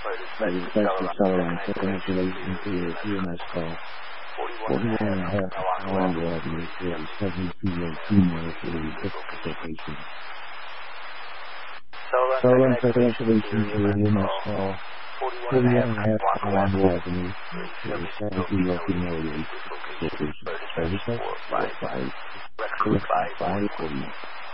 Request Accelerant for cancellation to your PMS call. 41.5 Alhambra Avenue, 7202 North, location. Accelerant for cancellation to your PMS call. 41.5 Alhambra Avenue, 7202 North, location. Service 4540.